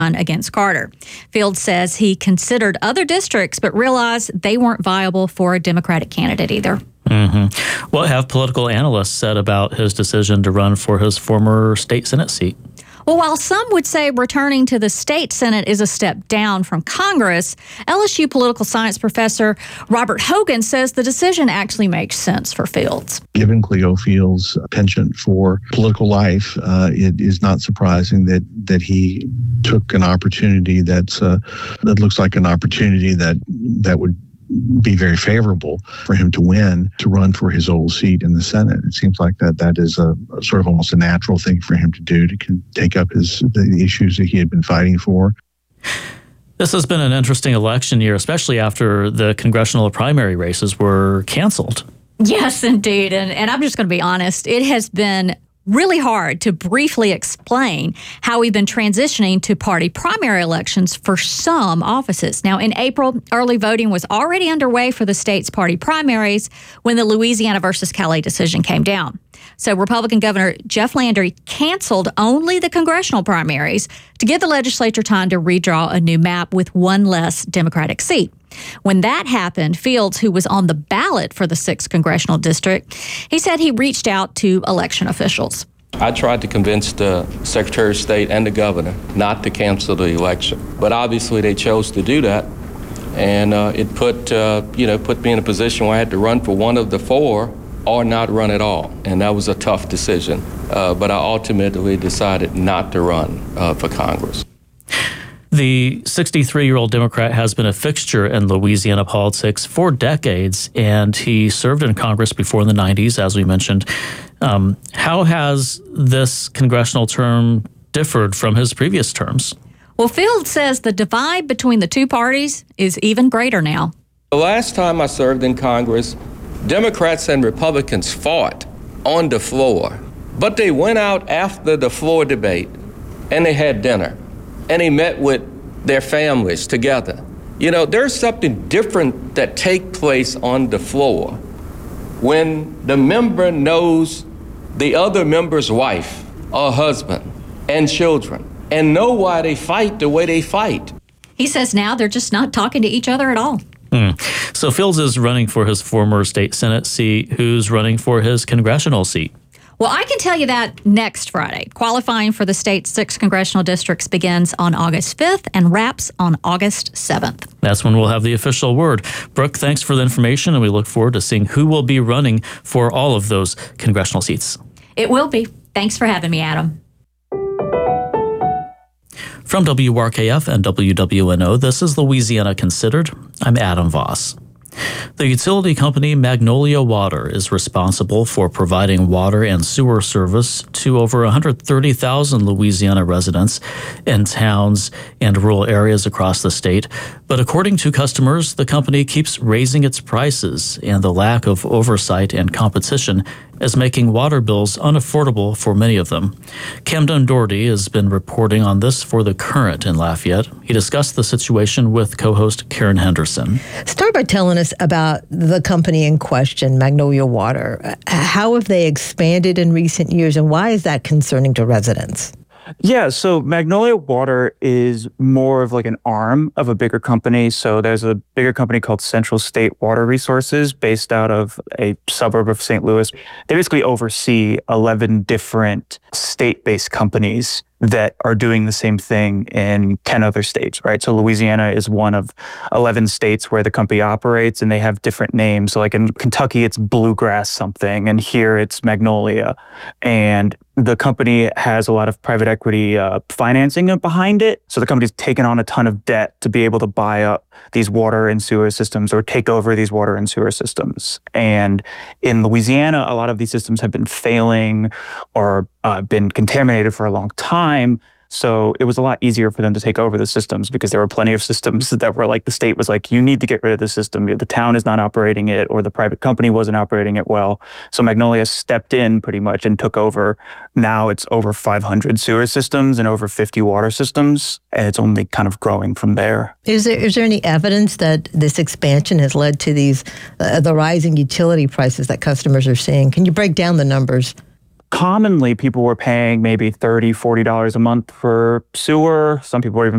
against Carter. Fields says he considered other districts but realized they weren't viable for a Democratic candidate either. What have political analysts said about his decision to run for his former state Senate seat? Well, while some would say returning to the state Senate is a step down from Congress, LSU political science professor Robert Hogan says the decision actually makes sense for Fields. Given Cleo Fields' penchant for political life, it is not surprising that he took an opportunity that looks like an opportunity that would be very favorable for him to win, to run for his old seat in the Senate. It seems like that is a sort of almost a natural thing for him to do, to take up the issues that he had been fighting for. This has been an interesting election year, especially after the congressional primary races were canceled. Yes, indeed. And I'm just going to be honest, it has been really hard to briefly explain how we've been transitioning to party primary elections for some offices. Now, in April, early voting was already underway for the state's party primaries when the Louisiana versus Calais decision came down. So Republican Governor Jeff Landry canceled only the congressional primaries to give the legislature time to redraw a new map with one less Democratic seat. When that happened, Fields, who was on the ballot for the 6th congressional district, he said he reached out to election officials. I tried to convince the Secretary of State and the governor not to cancel the election, but obviously they chose to do that, and it put me in a position where I had to run for one of the 4 or not run at all, and that was a tough decision. But I ultimately decided not to run for Congress. The 63-year-old Democrat has been a fixture in Louisiana politics for decades, and he served in Congress before in the 90s, as we mentioned. How has this congressional term differed from his previous terms? Well, Fields says the divide between the two parties is even greater now. The last time I served in Congress, Democrats and Republicans fought on the floor, but they went out after the floor debate and they had dinner. And they met with their families together. You know, there's something different that takes place on the floor when the member knows the other member's wife or husband and children and know why they fight the way they fight. He says now they're just not talking to each other at all. So Fields is running for his former state Senate seat. Who's running for his congressional seat? Well, I can tell you that next Friday. Qualifying for the state's 6 congressional districts begins on August 5th and wraps on August 7th. That's when we'll have the official word. Brooke, thanks for the information, and we look forward to seeing who will be running for all of those congressional seats. It will be. Thanks for having me, Adam. From WRKF and WWNO, this is Louisiana Considered. I'm Adam Voss. The utility company Magnolia Water is responsible for providing water and sewer service to over 130,000 Louisiana residents in towns and rural areas across the state. But according to customers, the company keeps raising its prices, and the lack of oversight and competition is making water bills unaffordable for many of them. Camden Doherty has been reporting on this for The Current in Lafayette. He discussed the situation with co-host Karen Henderson. Start by telling us about the company in question, Magnolia Water. How have they expanded in recent years, and why is that concerning to residents? Yeah, so Magnolia Water is more of like an arm of a bigger company. So there's a bigger company called Central State Water Resources based out of a suburb of St. Louis. They basically oversee 11 different state-based companies that are doing the same thing in 10 other states, right? So Louisiana is one of 11 states where the company operates, and they have different names. So like in Kentucky, it's Bluegrass something, and here it's Magnolia. And the company has a lot of private equity financing behind it. So the company's taken on a ton of debt to be able to buy up these water and sewer systems or take over these water and sewer systems. And in Louisiana, a lot of these systems have been failing or been contaminated for a long time. So it was a lot easier for them to take over the systems because there were plenty of systems that were like, the state was like, you need to get rid of the system. The town is not operating it, or the private company wasn't operating it well. So Magnolia stepped in pretty much and took over. Now it's over 500 sewer systems and over 50 water systems, and it's only kind of growing from there. Is there any evidence that this expansion has led to these the rising utility prices that customers are seeing? Can you break down the numbers? commonly people were paying maybe $30, $40 a month for sewer. Some people were even